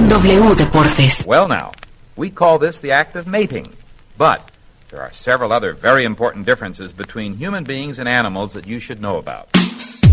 en W Deportes. Well now, we call this the act of mating, but there are several other very important differences between human beings and animals that you should know about.